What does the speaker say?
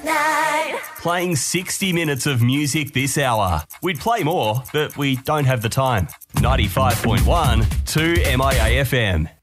Playing 60 minutes of music this hour. We'd play more, but we don't have the time. 95.1 to MIA FM.